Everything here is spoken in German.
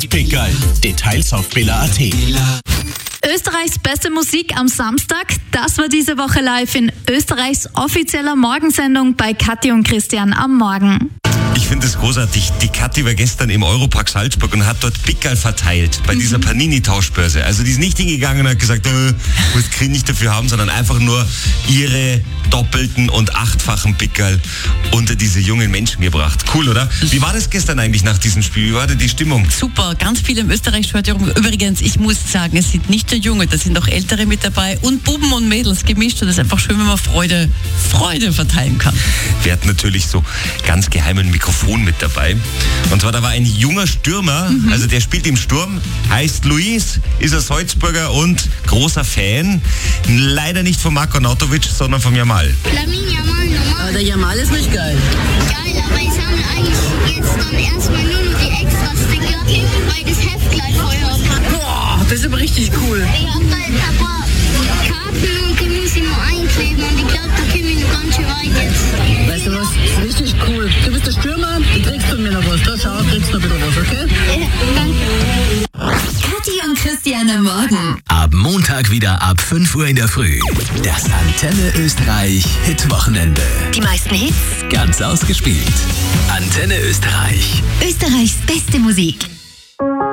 und Pickerl. Details auf billa.at. Österreichs beste Musik am Samstag, das war diese Woche live in Österreichs offizieller Morgensendung bei Kathi und Christian am Morgen. Ich finde es großartig. Die Kathi war gestern im Europark Salzburg und hat dort Pickerl verteilt bei dieser Panini-Tauschbörse. Also die ist nicht hingegangen und hat gesagt, was kriege ich nicht dafür haben, sondern einfach nur ihre doppelten und achtfachen Pickerl unter diese jungen Menschen gebracht. Cool, oder? Wie war das gestern eigentlich nach diesem Spiel? Wie war denn die Stimmung? Super, ganz viele im Österreich-Stadion. Übrigens, ich muss sagen, es sind nicht nur Junge, da sind auch Ältere mit dabei und Buben und Mädels gemischt und es ist einfach schön, wenn man Freude verteilen kann. Wir hatten natürlich so ganz geheimen Mikrofon mit dabei. Und zwar, da war ein junger Stürmer, also der spielt im Sturm, heißt Luis, ist ein Salzburger und großer Fan. Leider nicht von Marko Nautovic, sondern von Jamal. Lamine Yamal normal. Aber der Jamal ist nicht geil. Geil, aber ich sammle eigentlich jetzt dann erstmal nur noch die Extra-Sticker, weil das Heft gleich vorher habe. Boah, das ist aber richtig cool. Ich habe halt ein paar Karten und die muss ich nur einkleben und ich glaube, da kommen wir noch ganz schön weit jetzt. Weißt du was? Das ist richtig cool. Du bist der Stürmer, du kriegst von mir noch was. Da schau, kriegst noch wieder was, okay? Ja, danke. Kathi und Christian am Morgen. Ab Montag wieder ab 5 Uhr in der Früh. Das Antenne Österreich Hitwochenende. Die meisten Hits, Ganz ausgespielt. Antenne Österreich. Österreichs beste Musik.